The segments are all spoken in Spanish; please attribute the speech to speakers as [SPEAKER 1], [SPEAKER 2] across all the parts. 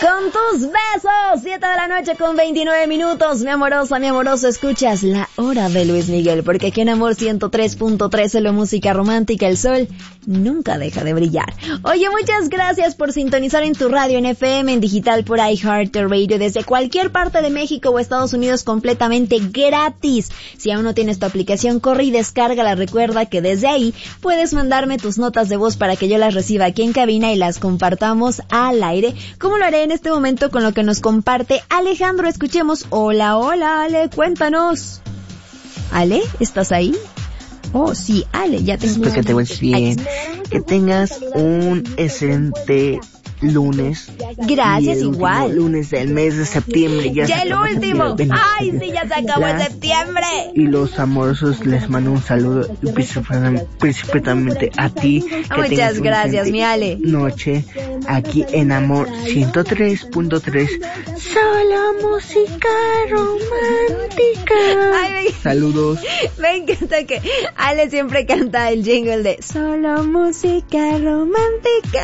[SPEAKER 1] Con tus besos, 7 de la noche con 29 minutos, mi amorosa, mi amoroso, escuchas La Hora de Luis Miguel, porque aquí en Amor 103.3, la música romántica, el sol nunca deja de brillar. Oye, muchas gracias por sintonizar en tu radio, en FM, en digital, por iHeartRadio, desde cualquier parte de México o Estados Unidos, completamente gratis. Si aún no tienes tu aplicación, corre y descárgala. Recuerda que desde ahí puedes mandarme tus notas de voz para que yo las reciba aquí en cabina y las compartamos al aire, como lo haré en este momento con lo que nos comparte Alejandro. Escuchemos. Hola, hola, Ale, cuéntanos. Ale, ¿estás ahí? Oh, sí, Ale, ya te
[SPEAKER 2] espero que te vayas bien, que tengas un excelente lunes.
[SPEAKER 1] Gracias, igual.
[SPEAKER 2] Lunes del mes de septiembre.
[SPEAKER 1] Ya el último. Ay, sí, ya se acabó el septiembre.
[SPEAKER 2] Y los amorosos les mando un saludo, principalmente a ti.
[SPEAKER 1] Muchas gracias, mi Ale.
[SPEAKER 2] Noche aquí en Amor 103.3. Solo música romántica. Ay, saludos.
[SPEAKER 1] Me encanta que Ale siempre canta el jingle de Solo música romántica.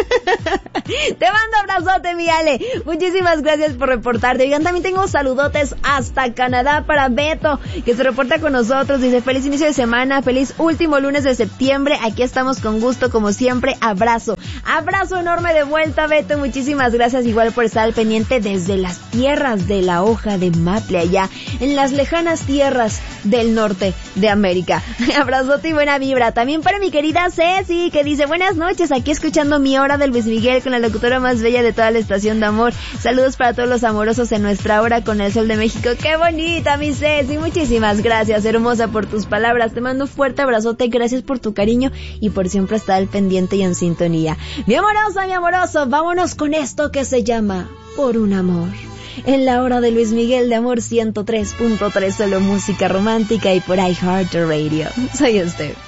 [SPEAKER 1] Te mando abrazote, mi Ale. Muchísimas gracias por reportarte. Oigan, también tengo saludotes hasta Canadá para Beto, que se reporta con nosotros. Dice, feliz inicio de semana, feliz último lunes de septiembre. Aquí estamos con gusto, como siempre. Abrazo. Abrazo enorme de vuelta, Beto. Muchísimas gracias igual por estar al pendiente desde las tierras de la hoja de maple, allá en las lejanas tierras del norte de América. Abrazote y buena vibra. También para mi querida Ceci, que dice, buenas noches, aquí escuchando Mi Hora de Luis Miguel con la locutora más bella de toda la estación de Amor. Saludos para todos los amorosos en nuestra hora con el sol de México. ¡Qué bonita, mi Ceci! Muchísimas gracias, hermosa, por tus palabras. Te mando un fuerte abrazote. Gracias por tu cariño y por siempre estar al pendiente y en sintonía. Mi amorosa, mi amoroso, vámonos con esto que se llama Por un Amor. En La Hora de Luis Miguel de Amor 103.3, solo música romántica y por iHeartRadio. Soy usted.